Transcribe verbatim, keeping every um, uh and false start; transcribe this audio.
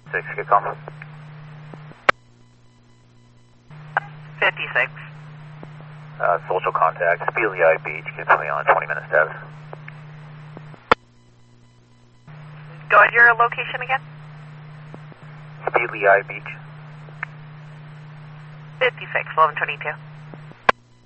six, get calm. fifty-six. Uh, social contact, Speedley Eye Beach, get me on twenty minute status. Go ahead, your location again? Speedley Eye Beach. fifty-six, eleven twenty-two.